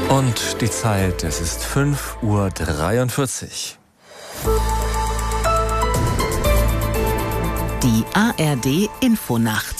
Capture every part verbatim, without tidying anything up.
Und die Zeit, es ist fünf Uhr dreiundvierzig. Die A R D-Infonacht.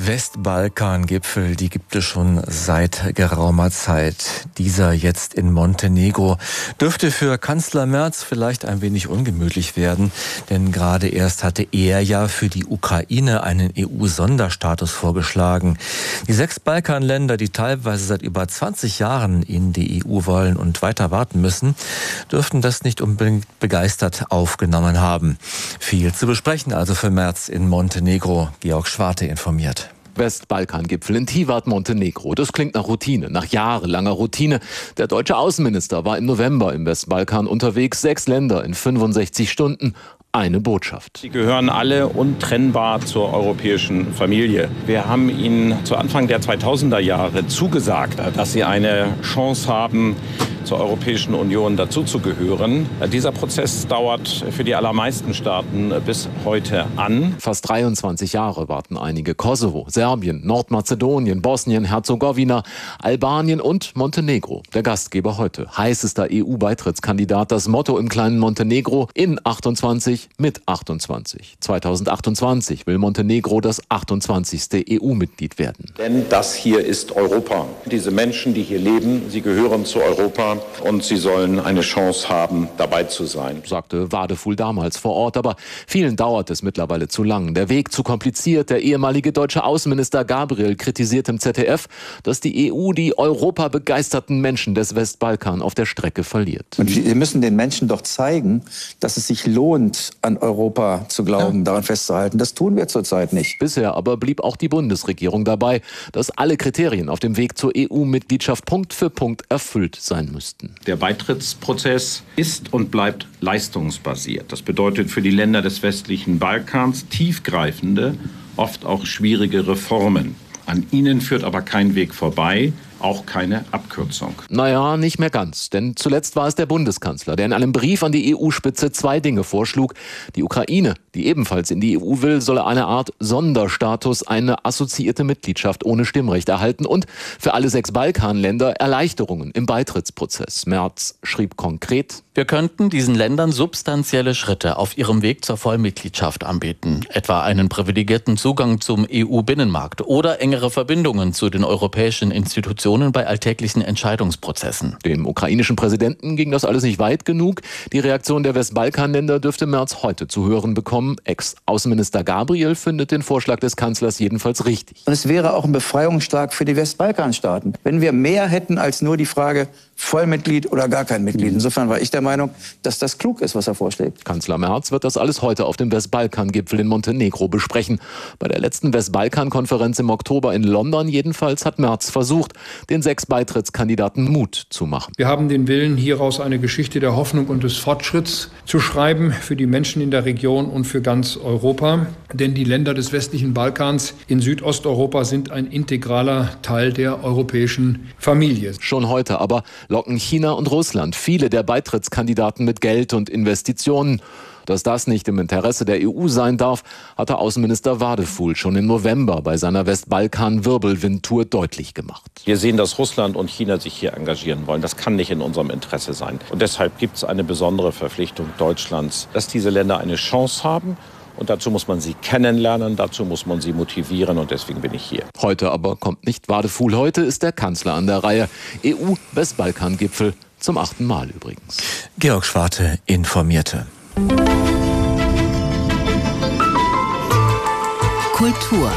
Westbalkan-Gipfel, die gibt es schon seit geraumer Zeit. Dieser jetzt in Montenegro dürfte für Kanzler Merz vielleicht ein wenig ungemütlich werden, denn gerade erst hatte er ja für die Ukraine einen E U-Sonderstatus vorgeschlagen. Die sechs Balkanländer, die teilweise seit über zwanzig Jahren in die E U wollen und weiter warten müssen, dürften das nicht unbedingt begeistert aufgenommen haben. Viel zu besprechen also für Merz in Montenegro. Georg Schwarte informiert. Westbalkan-Gipfel in Tivat, Montenegro. Das klingt nach Routine, nach jahrelanger Routine. Der deutsche Außenminister war im November im Westbalkan unterwegs. Sechs Länder in fünfundsechzig Stunden. Eine Botschaft. Sie gehören alle untrennbar zur europäischen Familie. Wir haben Ihnen zu Anfang der zweitausender Jahre zugesagt, dass Sie eine Chance haben, zur Europäischen Union dazuzugehören. Dieser Prozess dauert für die allermeisten Staaten bis heute an. Fast dreiundzwanzig Jahre warten einige. Kosovo, Serbien, Nordmazedonien, Bosnien, Herzegowina, Albanien und Montenegro. Der Gastgeber heute. Heißester E U-Beitrittskandidat. Das Motto im kleinen Montenegro: in achtundzwanzig mit achtundzwanzig. zweitausendachtundzwanzig will Montenegro das achtundzwanzigste E U-Mitglied werden. Denn das hier ist Europa. Diese Menschen, die hier leben, sie gehören zu Europa. Und sie sollen eine Chance haben, dabei zu sein, sagte Wadefuhl damals vor Ort. Aber vielen dauert es mittlerweile zu lang. Der Weg zu kompliziert. Der ehemalige deutsche Außenminister Gabriel kritisiert im Z D F, dass die E U die europabegeisterten Menschen des Westbalkan auf der Strecke verliert. Und wir müssen den Menschen doch zeigen, dass es sich lohnt, an Europa zu glauben, ja. daran festzuhalten. Das tun wir zurzeit nicht. Bisher aber blieb auch die Bundesregierung dabei, dass alle Kriterien auf dem Weg zur E U-Mitgliedschaft Punkt für Punkt erfüllt sein müssen. Der Beitrittsprozess ist und bleibt leistungsbasiert. Das bedeutet für die Länder des westlichen Balkans tiefgreifende, oft auch schwierige Reformen. An ihnen führt aber kein Weg vorbei. Auch keine Abkürzung. Naja, nicht mehr ganz. Denn zuletzt war es der Bundeskanzler, der in einem Brief an die E U-Spitze zwei Dinge vorschlug. Die Ukraine, die ebenfalls in die E U will, solle eine Art Sonderstatus, eine assoziierte Mitgliedschaft ohne Stimmrecht erhalten und für alle sechs Balkanländer Erleichterungen im Beitrittsprozess. Merz schrieb konkret: Wir könnten diesen Ländern substanzielle Schritte auf ihrem Weg zur Vollmitgliedschaft anbieten. Etwa einen privilegierten Zugang zum E U-Binnenmarkt oder engere Verbindungen zu den europäischen Institutionen bei alltäglichen Entscheidungsprozessen. Dem ukrainischen Präsidenten ging das alles nicht weit genug. Die Reaktion der Westbalkanländer dürfte Merz heute zu hören bekommen. Ex-Außenminister Gabriel findet den Vorschlag des Kanzlers jedenfalls richtig. Und es wäre auch ein Befreiungsschlag für die Westbalkanstaaten, wenn wir mehr hätten als nur die Frage Vollmitglied oder gar kein Mitglied. Insofern war ich der Meinung, dass das klug ist, was er vorschlägt. Kanzler Merz wird das alles heute auf dem Westbalkan-Gipfel in Montenegro besprechen. Bei der letzten Westbalkan-Konferenz im Oktober in London jedenfalls hat Merz versucht, den sechs Beitrittskandidaten Mut zu machen. Wir haben den Willen, hieraus eine Geschichte der Hoffnung und des Fortschritts zu schreiben für die Menschen in der Region und für ganz Europa. Denn die Länder des westlichen Balkans in Südosteuropa sind ein integraler Teil der europäischen Familie. Schon heute aber locken China und Russland viele der Beitrittskandidaten mit Geld und Investitionen. Dass das nicht im Interesse der E U sein darf, hatte Außenminister Wadefuhl schon im November bei seiner Westbalkan-Wirbelwind-Tour deutlich gemacht. Wir sehen, dass Russland und China sich hier engagieren wollen. Das kann nicht in unserem Interesse sein. Und deshalb gibt es eine besondere Verpflichtung Deutschlands, dass diese Länder eine Chance haben. Und dazu muss man sie kennenlernen, dazu muss man sie motivieren und deswegen bin ich hier. Heute aber kommt nicht Wadefuhl, heute ist der Kanzler an der Reihe. E U-Westbalkan-Gipfel zum achten Mal übrigens. Georg Schwarte informierte. Kultur.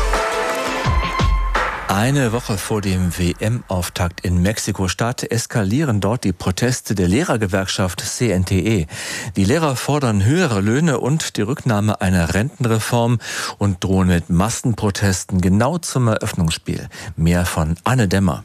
Eine Woche vor dem W M-Auftakt in Mexiko-Stadt eskalieren dort die Proteste der Lehrergewerkschaft C N T E. Die Lehrer fordern höhere Löhne und die Rücknahme einer Rentenreform und drohen mit Massenprotesten genau zum Eröffnungsspiel. Mehr von Anne Dämmer.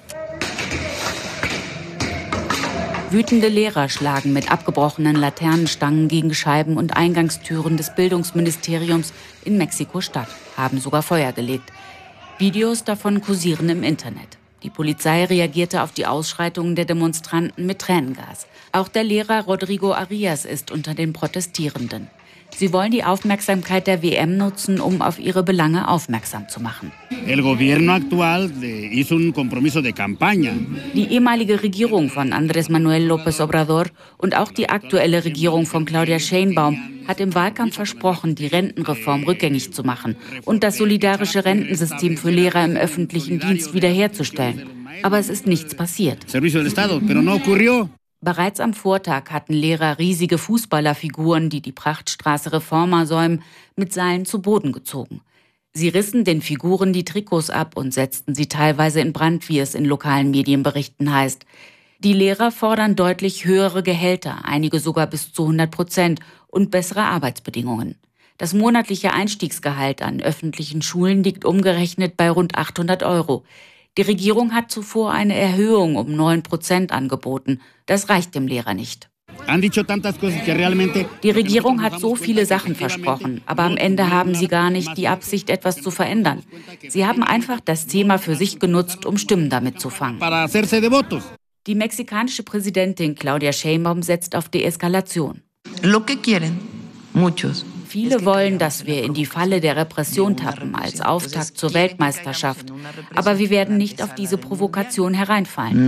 Wütende Lehrer schlagen mit abgebrochenen Laternenstangen gegen Scheiben und Eingangstüren des Bildungsministeriums in Mexiko-Stadt, haben sogar Feuer gelegt. Videos davon kursieren im Internet. Die Polizei reagierte auf die Ausschreitungen der Demonstranten mit Tränengas. Auch der Lehrer Rodrigo Arias ist unter den Protestierenden. Sie wollen die Aufmerksamkeit der W M nutzen, um auf ihre Belange aufmerksam zu machen. El gobierno actual hizo un compromiso de campaña. Die ehemalige Regierung von Andrés Manuel López Obrador und auch die aktuelle Regierung von Claudia Sheinbaum hat im Wahlkampf versprochen, die Rentenreform rückgängig zu machen und das solidarische Rentensystem für Lehrer im öffentlichen Dienst wiederherzustellen. Aber es ist nichts passiert. Servicio del Estado, pero no ocurrió. Bereits am Vortag hatten Lehrer riesige Fußballerfiguren, die die Prachtstraße Reforma säumen, mit Seilen zu Boden gezogen. Sie rissen den Figuren die Trikots ab und setzten sie teilweise in Brand, wie es in lokalen Medienberichten heißt. Die Lehrer fordern deutlich höhere Gehälter, einige sogar bis zu hundert Prozent und bessere Arbeitsbedingungen. Das monatliche Einstiegsgehalt an öffentlichen Schulen liegt umgerechnet bei rund achthundert Euro. Die Regierung hat zuvor eine Erhöhung um neun Prozent angeboten. Das reicht dem Lehrer nicht. Die Regierung hat so viele Sachen versprochen, aber am Ende haben sie gar nicht die Absicht, etwas zu verändern. Sie haben einfach das Thema für sich genutzt, um Stimmen damit zu fangen. Die mexikanische Präsidentin Claudia Sheinbaum setzt auf Deeskalation. Viele wollen, dass wir in die Falle der Repression tappen, als Auftakt zur Weltmeisterschaft. Aber wir werden nicht auf diese Provokation hereinfallen.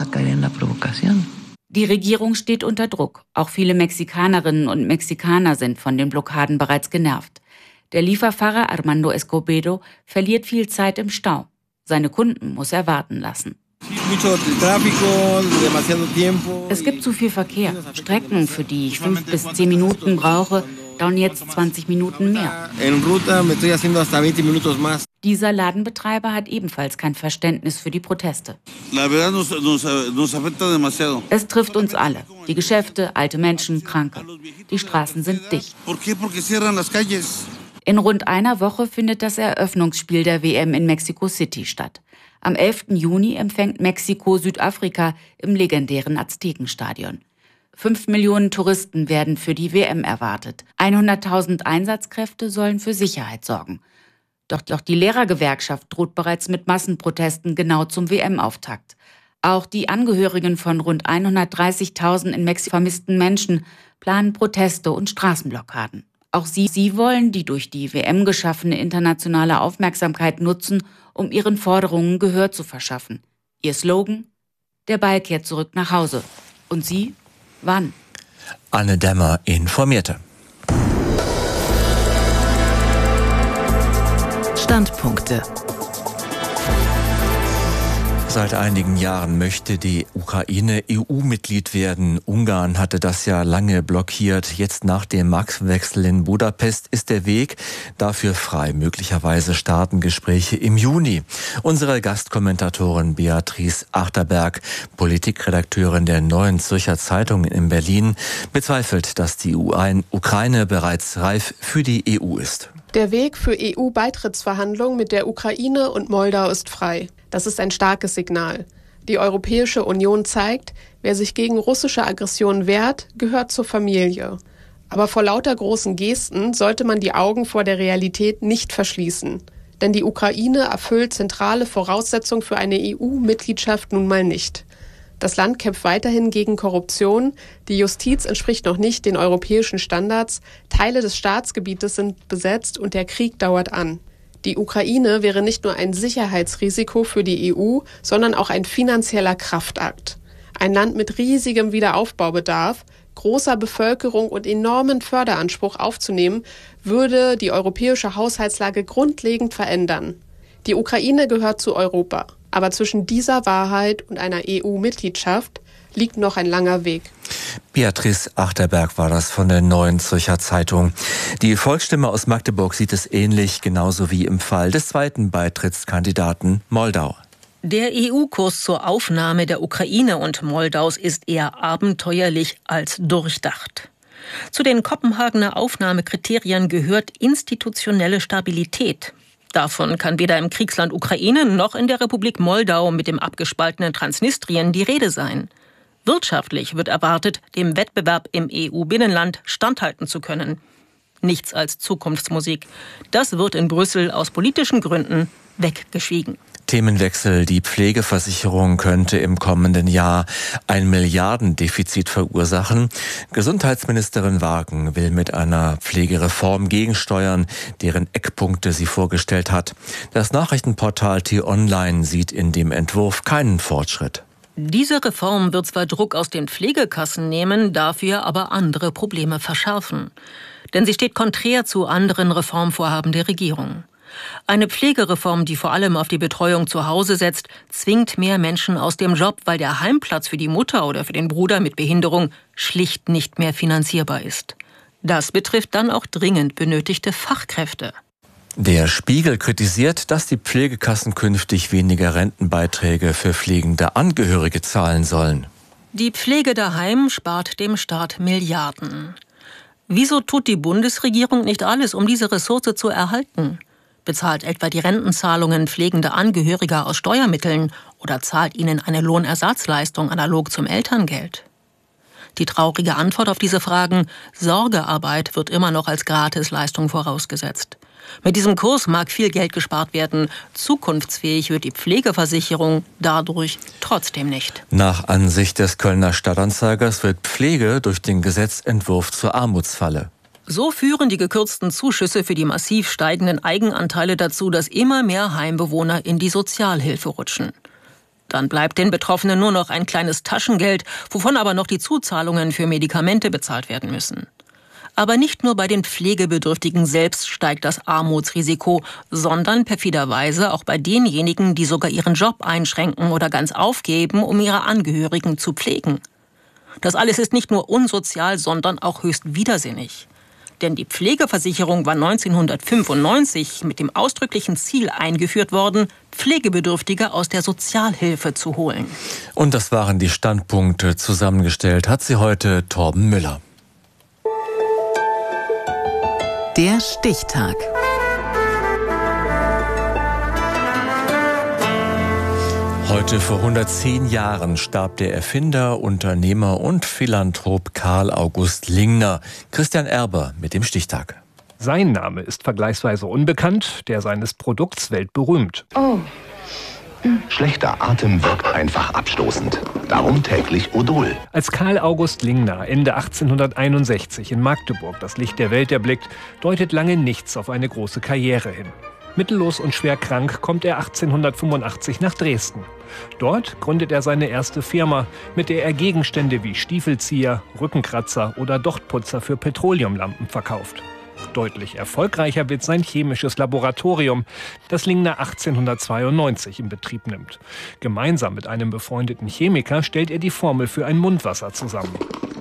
Die Regierung steht unter Druck. Auch viele Mexikanerinnen und Mexikaner sind von den Blockaden bereits genervt. Der Lieferfahrer Armando Escobedo verliert viel Zeit im Stau. Seine Kunden muss er warten lassen. Es gibt zu viel Verkehr. Strecken, für die ich fünf bis zehn Minuten brauche, dauern jetzt zwanzig Minuten mehr. Dieser Ladenbetreiber hat ebenfalls kein Verständnis für die Proteste. Es trifft uns alle. Die Geschäfte, alte Menschen, Kranke. Die Straßen sind dicht. In rund einer Woche findet das Eröffnungsspiel der W M in Mexico City statt. Am elften Juni empfängt Mexiko Südafrika im legendären Aztekenstadion. Fünf Millionen Touristen werden für die W M erwartet. hunderttausend Einsatzkräfte sollen für Sicherheit sorgen. Doch, doch die Lehrergewerkschaft droht bereits mit Massenprotesten genau zum W M-Auftakt. Auch die Angehörigen von rund hundertdreißigtausend in Mexiko vermissten Menschen planen Proteste und Straßenblockaden. Auch sie, sie wollen die durch die W M geschaffene internationale Aufmerksamkeit nutzen, um ihren Forderungen Gehör zu verschaffen. Ihr Slogan: Der Ball kehrt zurück nach Hause. Und Sie? Wann? Anne Dämmer informierte. Standpunkte. Seit einigen Jahren möchte die Ukraine E U-Mitglied werden. Ungarn hatte das ja lange blockiert. Jetzt nach dem Machtwechsel in Budapest ist der Weg dafür frei. Möglicherweise starten Gespräche im Juni. Unsere Gastkommentatorin Beatrice Achterberg, Politikredakteurin der Neuen Zürcher Zeitung in Berlin, bezweifelt, dass die Ukraine bereits reif für die E U ist. Der Weg für E U-Beitrittsverhandlungen mit der Ukraine und Moldau ist frei. Das ist ein starkes Signal. Die Europäische Union zeigt, wer sich gegen russische Aggression wehrt, gehört zur Familie. Aber vor lauter großen Gesten sollte man die Augen vor der Realität nicht verschließen. Denn die Ukraine erfüllt zentrale Voraussetzungen für eine E U-Mitgliedschaft nun mal nicht. Das Land kämpft weiterhin gegen Korruption, die Justiz entspricht noch nicht den europäischen Standards, Teile des Staatsgebietes sind besetzt und der Krieg dauert an. Die Ukraine wäre nicht nur ein Sicherheitsrisiko für die E U, sondern auch ein finanzieller Kraftakt. Ein Land mit riesigem Wiederaufbaubedarf, großer Bevölkerung und enormen Förderanspruch aufzunehmen, würde die europäische Haushaltslage grundlegend verändern. Die Ukraine gehört zu Europa. Aber zwischen dieser Wahrheit und einer E U-Mitgliedschaft liegt noch ein langer Weg. Beatrice Achterberg war das von der Neuen Zürcher Zeitung. Die Volksstimme aus Magdeburg sieht es ähnlich, genauso wie im Fall des zweiten Beitrittskandidaten Moldau. Der E U-Kurs zur Aufnahme der Ukraine und Moldaus ist eher abenteuerlich als durchdacht. Zu den Kopenhagener Aufnahmekriterien gehört institutionelle Stabilität. Davon kann weder im Kriegsland Ukraine noch in der Republik Moldau mit dem abgespaltenen Transnistrien die Rede sein. Wirtschaftlich wird erwartet, dem Wettbewerb im E U-Binnenland standhalten zu können. Nichts als Zukunftsmusik. Das wird in Brüssel aus politischen Gründen weggeschwiegen. Themenwechsel. Die Pflegeversicherung könnte im kommenden Jahr ein Milliardendefizit verursachen. Gesundheitsministerin Wagen will mit einer Pflegereform gegensteuern, deren Eckpunkte sie vorgestellt hat. Das Nachrichtenportal T-Online sieht in dem Entwurf keinen Fortschritt. Diese Reform wird zwar Druck aus den Pflegekassen nehmen, dafür aber andere Probleme verschärfen. Denn sie steht konträr zu anderen Reformvorhaben der Regierung. Eine Pflegereform, die vor allem auf die Betreuung zu Hause setzt, zwingt mehr Menschen aus dem Job, weil der Heimplatz für die Mutter oder für den Bruder mit Behinderung schlicht nicht mehr finanzierbar ist. Das betrifft dann auch dringend benötigte Fachkräfte. Der Spiegel kritisiert, dass die Pflegekassen künftig weniger Rentenbeiträge für pflegende Angehörige zahlen sollen. Die Pflege daheim spart dem Staat Milliarden. Wieso tut die Bundesregierung nicht alles, um diese Ressource zu erhalten? Bezahlt etwa die Rentenzahlungen pflegender Angehöriger aus Steuermitteln oder zahlt ihnen eine Lohnersatzleistung analog zum Elterngeld? Die traurige Antwort auf diese Fragen: Sorgearbeit wird immer noch als Gratisleistung vorausgesetzt. Mit diesem Kurs mag viel Geld gespart werden. Zukunftsfähig wird die Pflegeversicherung dadurch trotzdem nicht. Nach Ansicht des Kölner Stadtanzeigers wird Pflege durch den Gesetzentwurf zur Armutsfalle. So führen die gekürzten Zuschüsse für die massiv steigenden Eigenanteile dazu, dass immer mehr Heimbewohner in die Sozialhilfe rutschen. Dann bleibt den Betroffenen nur noch ein kleines Taschengeld, wovon aber noch die Zuzahlungen für Medikamente bezahlt werden müssen. Aber nicht nur bei den Pflegebedürftigen selbst steigt das Armutsrisiko, sondern perfiderweise auch bei denjenigen, die sogar ihren Job einschränken oder ganz aufgeben, um ihre Angehörigen zu pflegen. Das alles ist nicht nur unsozial, sondern auch höchst widersinnig. Denn die Pflegeversicherung war neunzehnhundertfünfundneunzig mit dem ausdrücklichen Ziel eingeführt worden, Pflegebedürftige aus der Sozialhilfe zu holen. Und das waren die Standpunkte. Zusammengestellt hat sie heute Torben Müller. Der Stichtag. Heute vor hundertzehn Jahren starb der Erfinder, Unternehmer und Philanthrop Karl August Lingner. Christian Erber mit dem Stichtag. Sein Name ist vergleichsweise unbekannt, der seines Produkts weltberühmt. Oh. Schlechter Atem wirkt einfach abstoßend. Darum täglich Odol. Als Karl August Lingner Ende achtzehnhunderteinundsechzig in Magdeburg das Licht der Welt erblickt, deutet lange nichts auf eine große Karriere hin. Mittellos und schwer krank kommt er achtzehnhundertfünfundachtzig nach Dresden. Dort gründet er seine erste Firma, mit der er Gegenstände wie Stiefelzieher, Rückenkratzer oder Dochtputzer für Petroleumlampen verkauft. Deutlich erfolgreicher wird sein chemisches Laboratorium, das Lingner achtzehnhundertzweiundneunzig in Betrieb nimmt. Gemeinsam mit einem befreundeten Chemiker stellt er die Formel für ein Mundwasser zusammen.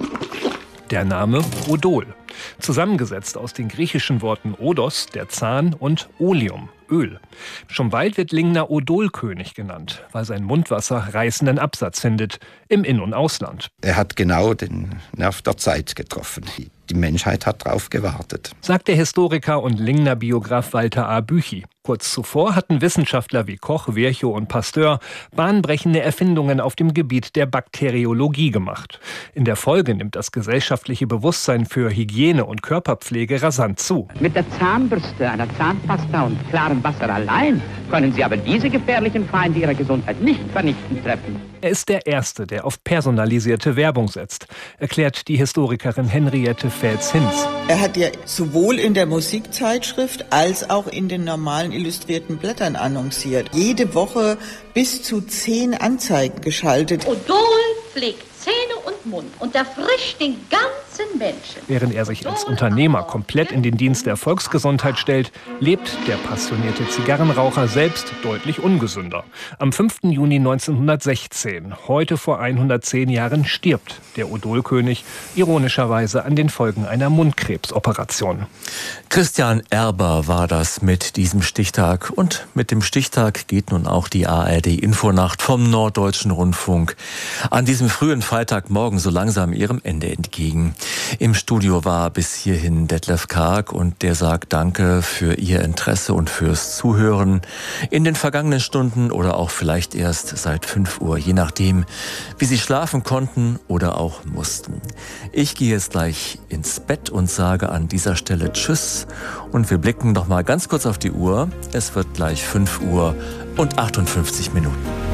Der Name Odol, zusammengesetzt aus den griechischen Worten Odos, der Zahn, und Oleum, Öl. Schon bald wird Lingner Odolkönig genannt, weil sein Mundwasser reißenden Absatz findet, im In- und Ausland. Er hat genau den Nerv der Zeit getroffen. Die Menschheit hat darauf gewartet, sagt der Historiker und Lingner-Biograf Walter A. Büchi. Kurz zuvor hatten Wissenschaftler wie Koch, Virchow und Pasteur bahnbrechende Erfindungen auf dem Gebiet der Bakteriologie gemacht. In der Folge nimmt das gesellschaftliche Bewusstsein für Hygiene und Körperpflege rasant zu. Mit der Zahnbürste, einer Zahnpasta und klarem Wasser allein können Sie aber diese gefährlichen Feinde Ihrer Gesundheit nicht vernichtend treffen. Er ist der Erste, der auf personalisierte Werbung setzt, erklärt die Historikerin Henriette Fels-Hinz. Er hat ja sowohl in der Musikzeitschrift als auch in den normalen illustrierten Blättern annonciert. Jede Woche bis zu zehn Anzeigen geschaltet. Odol pflegt Zähne und Mund und erfrischt den ganzen Menschen. Während er sich als Unternehmer komplett in den Dienst der Volksgesundheit stellt, lebt der passionierte Zigarrenraucher selbst deutlich ungesünder. Am fünften Juni neunzehnhundertsechzehn, heute vor hundertzehn Jahren, stirbt der Odolkönig ironischerweise an den Folgen einer Mundkrebsoperation. Christian Erber war das mit diesem Stichtag. Und mit dem Stichtag geht nun auch die A R D-Infonacht vom Norddeutschen Rundfunk. An diesem frühen Freitagmorgen Morgen so langsam ihrem Ende entgegen. Im Studio war bis hierhin Detlef Karg und der sagt Danke für Ihr Interesse und fürs Zuhören in den vergangenen Stunden oder auch vielleicht erst seit fünf Uhr, je nachdem, wie Sie schlafen konnten oder auch mussten. Ich gehe jetzt gleich ins Bett und sage an dieser Stelle Tschüss und wir blicken noch mal ganz kurz auf die Uhr. Es wird gleich fünf Uhr und achtundfünfzig Minuten.